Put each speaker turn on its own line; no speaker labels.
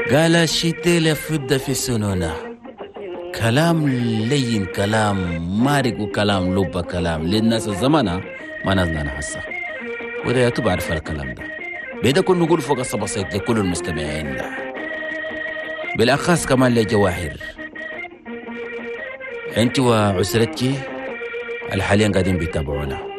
قال الشتيل فد في سنونه كلام لين كلام مارق وكلام لب كلام للناس الزمانة ما نزلنا حسا وده يا بعرف الكلام ده بيدا كن نقول فوق الصباصيك لكل المستمعين ده بالأخص كمان لجواهر انت وعسرتك الحاليا قاعدين بيتابعونا